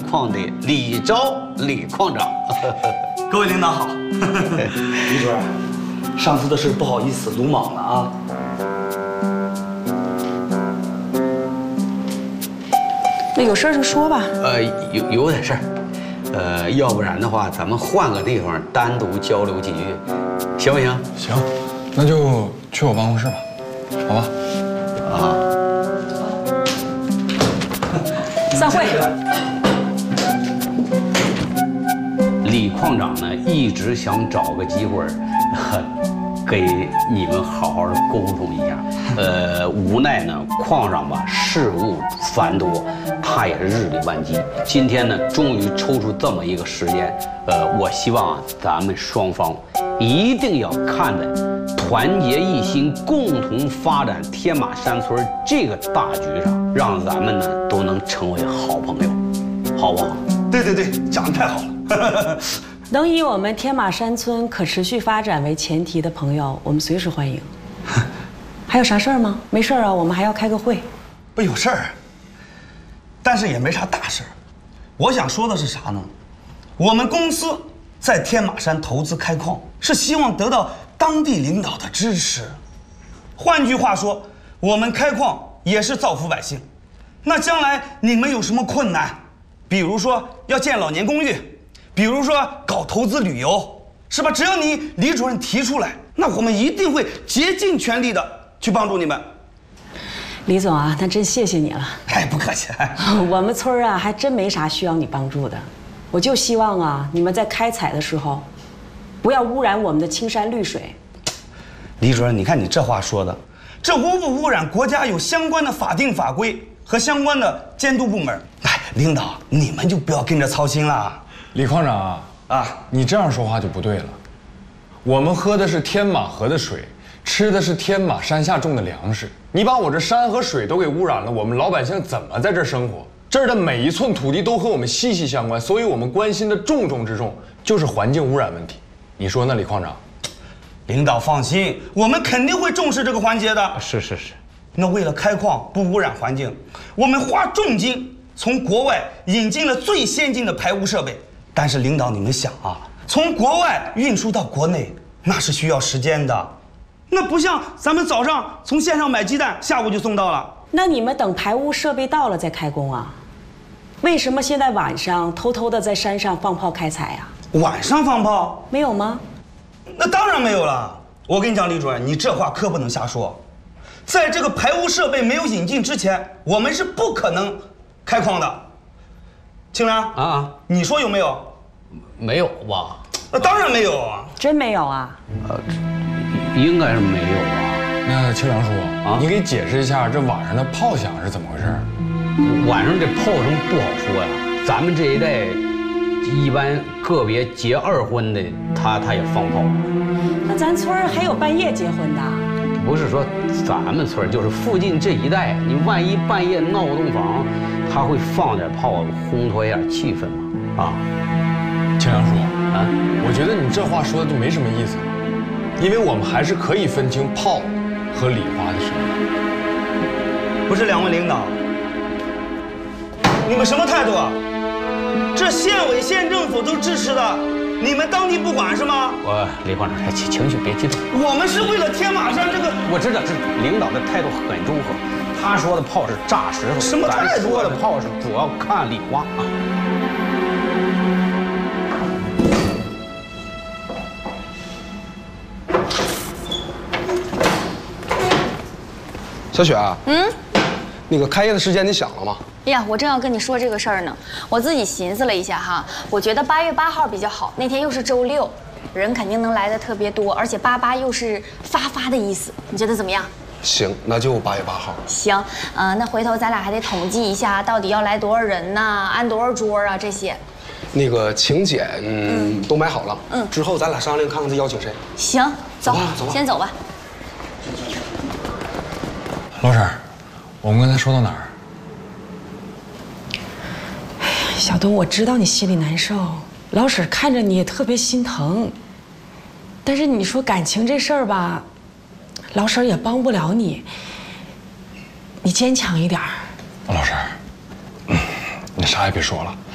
矿的李钊李矿长。 各位领导好。李主任，上次的事不好意思鲁莽了啊。 那有事儿就说吧。 有点事儿，要不然的话，咱们换个地方单独交流几句，行不行？ 行，那就去我办公室吧，好吧？ 啊。 散会。 李矿长呢，一直想找个机会，给你们好好的沟通一下。无奈呢，矿上吧事务繁多，他也是日理万机。今天呢，终于抽出这么一个时间，我希望啊，咱们双方一定要看在团结一心、共同发展天马山村这个大局上，让咱们呢都能成为好朋友，好不好？ 对，讲得太好了。 能以我们天马山村可持续发展为前提的朋友，我们随时欢迎。还有啥事儿吗？没事儿啊，我们还要开个会。 不有事儿，但是也没啥大事儿。我想说的是啥呢？我们公司在天马山投资开矿，是希望得到当地领导的支持。换句话说，我们开矿也是造福百姓。那将来你们有什么困难，比如说要建老年公寓，比如说搞投资旅游，是吧？只要你李主任提出来，那我们一定会竭尽全力的去帮助你们。 李总啊，那真谢谢你了。 哎，不客气。 我们村啊，还真没啥需要你帮助的。我就希望啊，你们在开采的时候，不要污染我们的青山绿水。 李主任，你看你这话说的，这污不污染，国家有相关的法定法规和相关的监督部门。哎，领导，你们就不要跟着操心了。 李矿长啊，你这样说话就不对了。我们喝的是天马河的水，吃的是天马山下种的粮食。你把我这山和水都给污染了，我们老百姓怎么在这儿生活？这儿的每一寸土地都和我们息息相关，所以我们关心的重中之重就是环境污染问题。你说呢，李矿长？ 领导放心，我们肯定会重视这个环节的。 是。 那为了开矿不污染环境，我们花重金从国外引进了最先进的排污设备。但是领导，你们想啊，从国外运输到国内，那是需要时间的，那不像咱们早上从线上买鸡蛋，下午就送到了。 那你们等排污设备到了再开工啊？为什么现在晚上偷偷的在山上放炮开采啊？ 晚上放炮？ 没有吗？ 那当然没有了。我跟你讲，李主任，你这话可不能瞎说。在这个排污设备没有引进之前，我们是不可能开矿的。青兰啊， 你说有没有？ 没有吧？ 那当然没有啊。 真没有啊？ 应该是没有啊。 那清良叔啊，你给解释一下这晚上的炮响是怎么回事？ 晚上这炮声不好说呀。咱们这一代一般个别结二婚的，他也放炮。 那咱村儿还有半夜结婚的？ 不是说咱们村，就是附近这一带，你万一半夜闹洞房，他会放点炮烘托一下气氛嘛？啊， 清良叔啊，我觉得你这话说的就没什么意思，因为我们还是可以分清炮和礼花的声音。 不是两位领导，你们什么态度啊？这县委县政府都支持的，你们当地不管是吗？ 李矿长，情绪别激动。 我们是为了天马山这个， 我知道，领导的态度很中和。他说的炮是炸石头， 什么态度？ 咱说的炮是主要看礼花啊。 小雪啊，那个开业的时间你想了吗？ 哎呀，我正要跟你说这个事儿呢。我自己寻思了一下哈，我觉得8月8号比较好，那天又是周六，人肯定能来的特别多，而且88又是发的意思，你觉得怎么样？ 行，那就8月8号。 行，那回头咱俩还得统计一下，到底要来多少人呐，安多少桌啊这些。 那个请柬都买好了，之后咱俩商量看看再邀请谁。 行，走吧，先走吧。 老婶，我们刚才说到哪儿？ 哎呀，小东，我知道你心里难受，老婶看着你也特别心疼。但是你说感情这事儿吧，老婶也帮不了你，你坚强一点儿。 老婶，你啥也别说了。